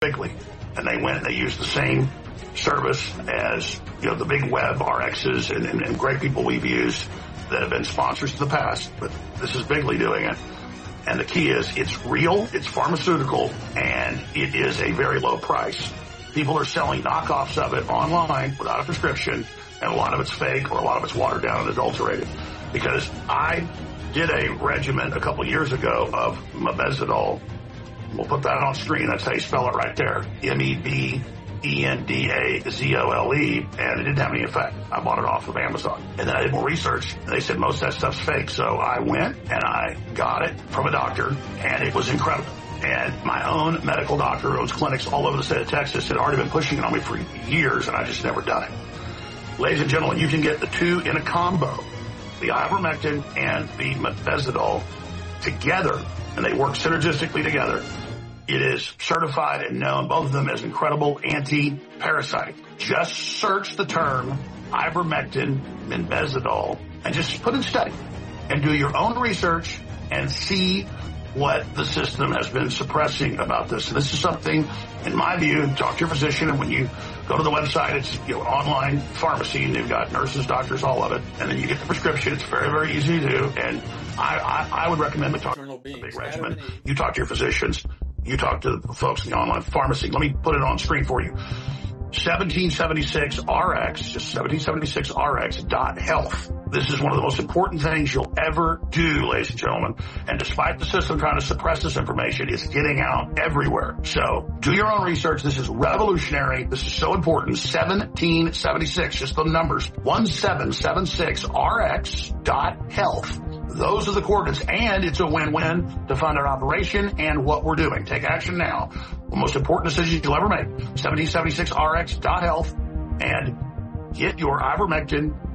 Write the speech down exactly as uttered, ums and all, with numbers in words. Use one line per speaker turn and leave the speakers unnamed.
Bigley. And they went and they used the same service as, you know, the big web R Xs and, and, and great people we've used that have been sponsors in the past. But this is Bigley doing it. And the key is it's real, it's pharmaceutical, and it is a very low price. People are selling knockoffs of it online without a prescription, and a lot of it's fake or a lot of it's watered down and adulterated. Because I did a regimen a couple years ago of mebendazole. We'll put that on screen. That's how you spell it right there. M E B E N D A Z O L E, and it didn't have any effect. I bought it off of Amazon. And then I did more research, and they said most of that stuff's fake. So I went, and I got it from a doctor, and it was incredible. And my own medical doctor who owns clinics all over the state of Texas had already been pushing it on me for years, and I just never done it. Ladies and gentlemen, you can get the two in a combo, the ivermectin and the mebendazole together, and they work synergistically together. It is certified and known, both of them, as incredible anti-parasitic. Just search the term ivermectin, mebendazole, and just put in study and do your own research and see what the system has been suppressing about this. And this is something, in my view, talk to your physician, and when you go to the website, it's, you know, online pharmacy, and they've got nurses, doctors, all of it, and then you get the prescription. It's very, very easy to do, and I, I, I would recommend the talk to the big regimen. You talk to your physicians. You talk to the folks in the online pharmacy. Let me put it on screen for you. seventeen seventy-six R X, just seventeen seventy-six R X dot health. This is one of the most important things you'll ever do, ladies and gentlemen. And despite the system trying to suppress this information, it's getting out everywhere. So do your own research. This is revolutionary. This is so important. seventeen seventy-six, just the numbers. seventeen seventy-six R X dot health. Those are the coordinates, and it's a win-win to fund our operation and what we're doing. Take action now. The most important decision you'll ever make. seventeen seventy-six R X dot health, and get your ivermectin